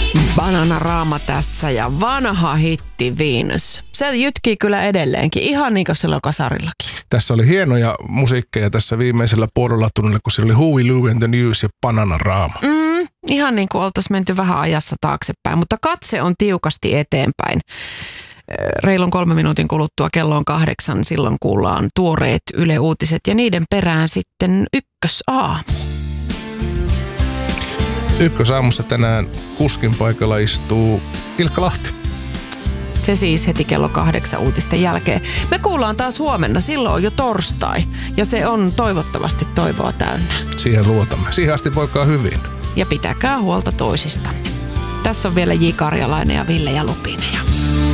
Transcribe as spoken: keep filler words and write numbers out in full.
Bananarama tässä ja vanha hitti Venus. Se jytkii kyllä edelleenkin, ihan niin kuin silloin kasarillakin. Tässä oli hienoja musiikkeja tässä viimeisellä puolella tunnilla, kun siellä oli Huey Lewis and the News ja Bananarama. Mm, ihan niin kuin oltaisiin menty vähän ajassa taaksepäin, mutta katse on tiukasti eteenpäin. Reilun kolme minuutin kuluttua kello on kahdeksan, silloin kuullaan tuoreet Yle Uutiset ja niiden perään sitten ykkösaamu. Ykkösaamussa tänään kuskin paikalla istuu Ilkka Lahti. Se siis heti kello kahdeksan uutisten jälkeen. Me kuullaan taas huomenna, silloin on jo torstai ja se on toivottavasti toivoa täynnä. Siihen luotamme. Siihen asti voikaa hyvin. Ja pitäkää huolta toisistanne. Tässä on vielä J. Karjalainen ja Ville ja Lupinen.